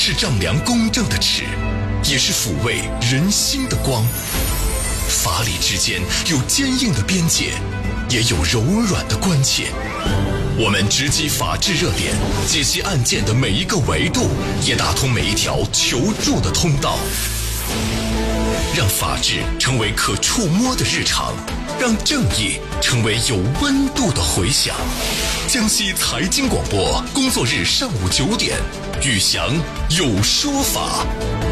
是丈量公正的尺，也是抚慰人心的光。法理之间有坚硬的边界，也有柔软的关切。我们直击法治热点，解析案件的每一个维度，也打通每一条求助的通道。让法治成为可触摸的日常，让正义成为有温度的回响。江西财经广播，工作日上午9点，宇翔有说法。